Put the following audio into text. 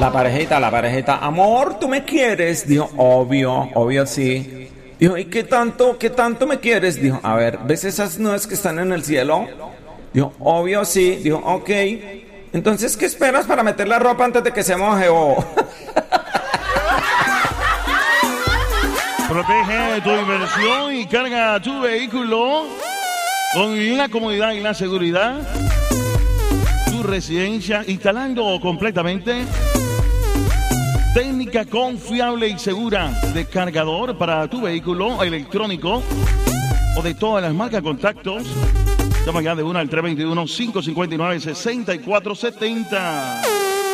La parejita, amor, ¿tú me quieres? Dijo, obvio sí. Dijo, ¿y qué tanto me quieres? Dijo, a ver, ¿ves esas nubes que están en el cielo? Dijo, obvio sí. Dijo, ok. Entonces, ¿qué esperas para meter la ropa antes de que se moje? Protege tu inversión y carga tu vehículo con la comodidad y la seguridad. Tu residencia instalando completamente técnica confiable y segura de cargador para tu vehículo electrónico o de todas las marcas. Contactos. Llama ya de 1 al 321-559-6470.